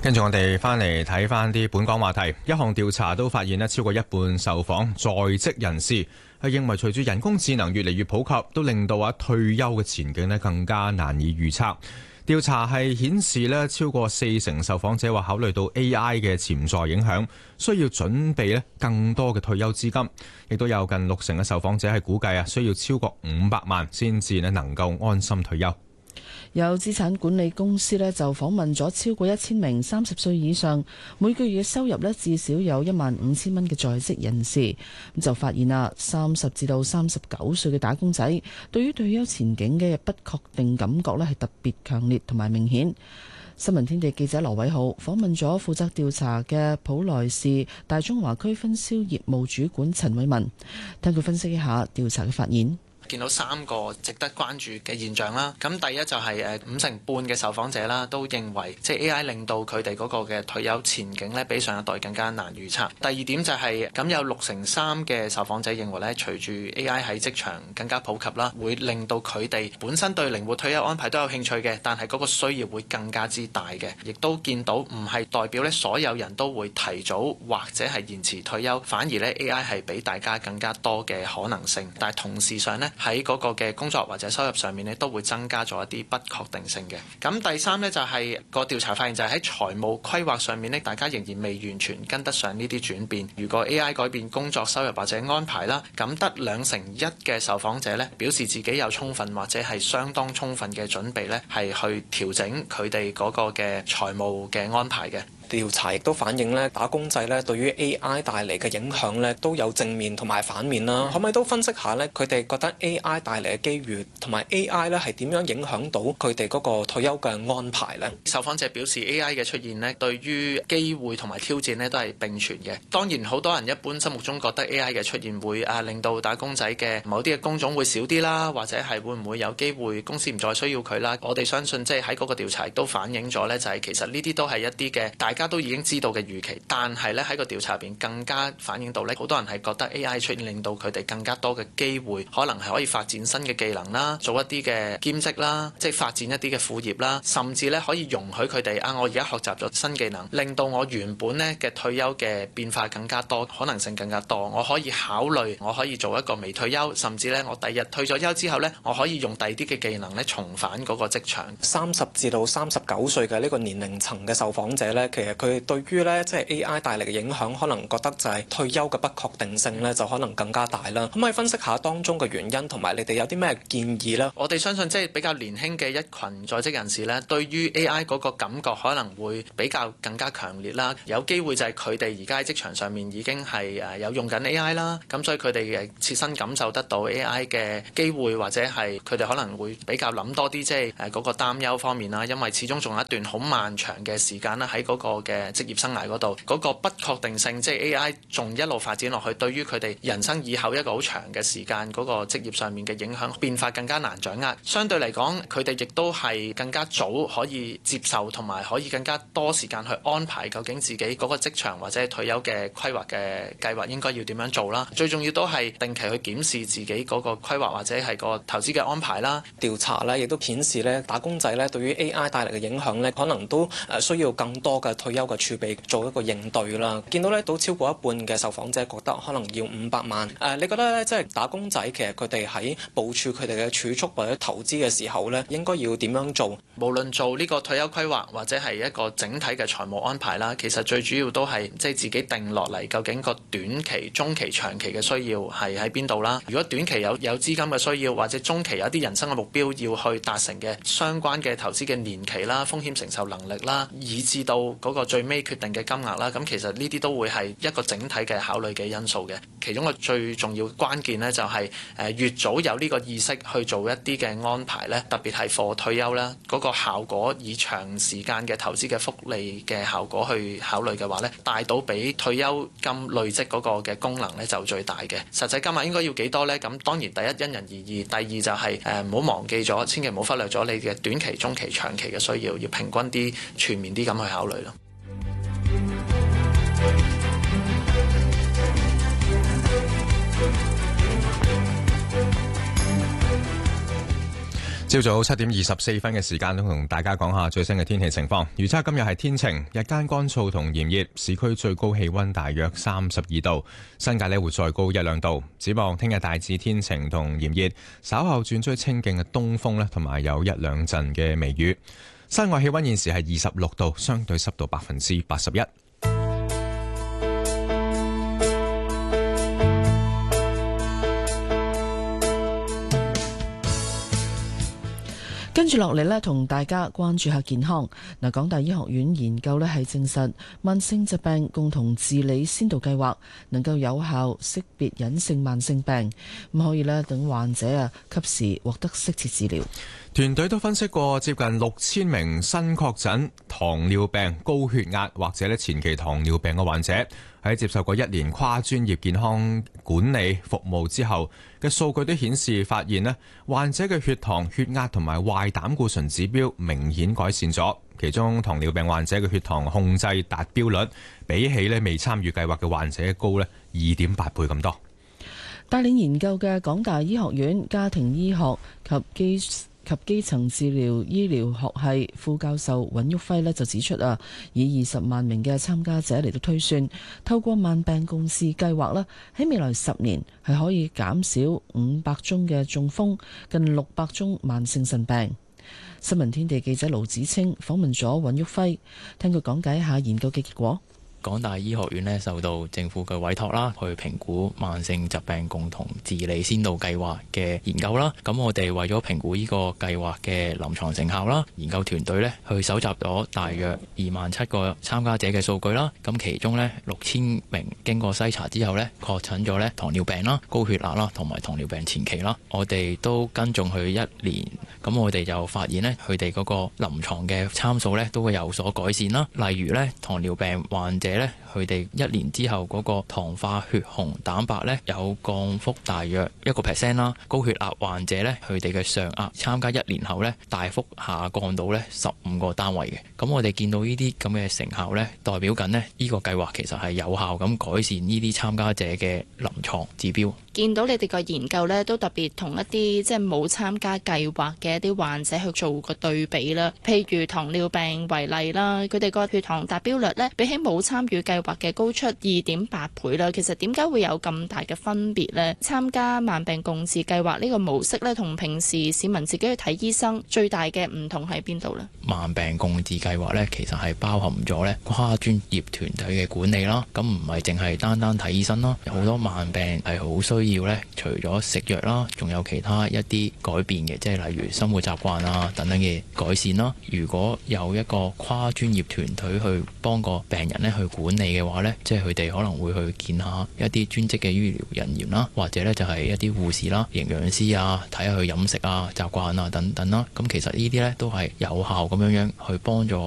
跟住我哋翻嚟睇翻啲本港話題，一項調查都發現咧，超過一半受訪在職人士係認為隨住人工智能越嚟越普及，都令到退休嘅前景咧更加難以預測。調查係顯示咧，超過40%受訪者話考慮到 AI 嘅潛在影響，需要準備更多嘅退休資金，亦都有近60%嘅受訪者係估計需要超過500萬先至能夠安心退休。 有資產管理公司就訪問咗超過1000名30歲以上，每個月嘅收入至少有15000蚊嘅在職人士，咁就發現30至到39歲嘅打工仔對於退休前景嘅不確定感覺係特別強烈同埋明顯。新聞天地記者羅偉浩訪問咗負責調查嘅普萊士大中華區分銷業務主管陳偉文，聽佢分析一下調查嘅發現。 見到3個值得關注嘅現象啦，咁第一就係50%半嘅受訪者啦，都認為即係 AI 令到佢哋嗰個嘅退休前景咧，比上一代更加難預測。第二點就係咁有63%嘅受訪者認為咧，隨住 AI 喺職場更加普及啦，會令到佢哋本身對靈活退休安排都有興趣嘅，但係嗰個需要會更加之大嘅。亦都見到唔係代表咧所有人都會提早或者係延遲退休，反而咧 AI 係俾大家更加多嘅可能性，但係同時上咧，喺嗰個嘅工作或者收入上面咧，都會增加咗一啲不確定性嘅。咁第三呢，就係個調查發現就係喺財務規劃上面呢，大家仍然未完全跟得上呢啲轉變。如果 AI 改變工作收入或者安排啦，咁得2成1嘅受訪者呢，表示自己有充分或者係相當充分嘅準備呢，係去調整佢哋嗰個嘅財務嘅安排嘅。 調查亦都反映咧，打工仔咧對於 AI 帶嚟嘅影響咧都有正面同埋反面啦。可唔可以都分析下咧，佢哋覺得 AI 帶嚟嘅機遇同埋 AI 咧係點樣影響到佢哋嗰個退休嘅安排呢？ 受訪者表示 AI 嘅出現咧，對於機會同埋挑戰咧都係並存嘅。當然好多人一般心目中覺得 AI 嘅出現會令到打工仔嘅某啲嘅工種會少啲啦，或者係會唔會有機會公司唔再需要佢啦？我哋相信即係喺嗰個調查都反映咗咧，就係其實呢啲都係一啲嘅大家都已經知道嘅預期，但係咧喺個調查入邊更加反映到咧，好多人係覺得 AI 出現令到佢哋更加多嘅機會，可能係可以發展新嘅技能啦，做一啲嘅兼職啦，即係發展一啲嘅副業啦，甚至咧可以容許佢哋我而家學習咗新技能，令到我原本咧嘅退休嘅變化更加多，可能性更加多。我可以考慮，我可以做一個微退休，甚至咧我第日退咗休之後咧，我可以用第二啲嘅技能咧重返嗰個職場。 30至到39歲嘅呢個年齡層嘅受訪者咧，其實佢對於咧即係 AI 帶嚟嘅影響，可能覺得就係退休嘅不確定性咧，就可能更加大啦。可唔可以分析下當中嘅原因，同埋你哋有啲咩建議呢？ 我哋相信即係比較年輕嘅一群在職人士咧，對於 AI 嗰個感覺可能會比較更加強烈啦。有機會就係佢哋而家喺職場上面已經係有用緊 AI 啦，咁所以佢哋嘅切身感受得到 AI 嘅機會，或者係佢哋可能會比較諗多啲，即係嗰個擔憂方面啦。因為始終仲有一段好漫長嘅時間啦，喺嗰個嘅職業生涯嗰度，嗰個不確定性，即係 AI 仲一路發展落去，對於佢哋人生以後一個好長嘅時間嗰個職業上面嘅影響變化更加難掌握。相對嚟講，佢哋亦都係更加早可以接受，同埋可以更加多時間去安排究竟自己嗰個職場或者退休嘅規劃嘅計劃應該要點樣做啦。最重要都係定期去檢視自己嗰個規劃或者係個投資嘅安排啦。 調查咧亦都顯示咧，打工仔咧對於 AI 帶嚟嘅影響咧，可能都需要更多嘅退休嘅儲備做一個應對啦。見到咧都超過一半嘅受訪者覺得可能要500萬。你覺得咧即係打工仔其實佢哋喺部署佢哋嘅儲蓄或者投資嘅時候咧，應該要點樣做？ 無論做呢個退休規劃或者係一個整體嘅財務安排啦，其實最主要都係即係自己定落嚟，究竟個短期、中期、長期嘅需要係喺邊度啦。如果短期有資金嘅需要，或者中期有啲人生嘅目標要去達成嘅相關嘅投資嘅年期啦、風險承受能力啦，以至到嗰個最尾決定嘅金額啦，咁其實呢啲都會係一個整體嘅考慮嘅因素嘅。其中個最重要關鍵呢，就係越早有呢個意識去做一啲嘅安排呢，特別係貨退休啦，嗰個效果以長時間嘅投資嘅複利嘅效果去考慮嘅話呢，帶到比退休金累積嗰個嘅功能呢，就最大嘅。實際金額應該要幾多呢？咁當然第一因人而異，第二就係唔好忘記咗，千祈唔好忽略咗你嘅短期、中期、長期嘅需要，要平均啲、全面啲咁去考慮咯。 朝早7:24嘅時間，都同大家講下最新嘅天氣情況。預測今日係天晴，日間乾燥同炎熱，市區最高氣溫大約32度，新界會再高1-2度。展望聽日大致天晴同炎熱，稍後轉吹清勁嘅東風同埋有1-2陣嘅微雨。室外氣溫現時係26度，相對濕度81%。 跟住落嚟呢，同大家關注下健康。嗱，港大醫學院研究呢係證實，慢性疾病共同治理先導計劃能夠有效識別隱性慢性病，咁可以呢等患者及時獲得適切治療。 團隊都分析過接近6000名新確診糖尿病、高血壓或者前期糖尿病嘅患者，喺接受過1年跨專業健康管理服務之後嘅數據都顯示，發現患者嘅血糖、血壓同埋壞膽固醇指標明顯改善咗。其中糖尿病患者嘅血糖控制達標率比起未參與計劃嘅患者高2.8倍咁多。 帶領研究嘅港大醫學院家庭醫學及基層治療醫療學系副教授尹旭輝就指出以20萬名嘅參加者嚟到推算，透過慢病共治計劃喺未來10年係可以減少500宗嘅中風，近600宗慢性腎病。新聞天地記者盧子清訪問咗尹旭輝，聽佢講解一下研究嘅結果。 港大醫學院受到政府嘅委託啦，去評估慢性疾病共同治理先導計劃嘅研究啦。咁我哋為咗評估呢個計劃嘅臨床成效啦，研究團隊去搜集咗大約27000個參加者嘅數據啦。咁其中6000名經過篩查之後確診咗糖尿病啦、高血壓啦同埋糖尿病前期啦。我哋都跟蹤佢1年，咁我哋就發現佢哋嗰個臨床嘅參數都會有所改善啦。例如糖尿病患者佢哋1年之後嗰個糖化血紅蛋白有降幅大約1%啦。高血壓患者佢哋嘅上壓參加1年後大幅下降到15個單位嘅。咁我哋見到呢啲咁嘅成效代表緊呢個計劃其實係有效咁改善呢啲參加者嘅臨床指標。 見到你哋個研究都特別同一啲即係冇參加計劃嘅一啲患者去做個對比啦。譬如糖尿病為例啦，佢哋個血糖達標率比起冇參與計劃嘅高出2.8倍啦。其實點解會有咁大嘅分別呢？參加慢病共治計劃呢個模式同平時市民自己去睇醫生最大嘅唔同喺邊度呢？ 慢病共治計劃其實係包含咗跨專業團隊嘅管理啦。咁唔係淨係單單睇醫生啦，有好多慢病係好需要除咗食藥啦，仲有其他一啲改變嘅，即係例如生活習慣啊等等嘅改善啦。如果有一個跨專業團隊去幫個病人去管理嘅話即係佢哋可能會去見下一啲專職嘅醫療人員啦，或者就係一啲護士啦、營養師啊，睇下佢飲食啊、習慣啊等等啦。咁其實呢啲都係有效咁樣去幫助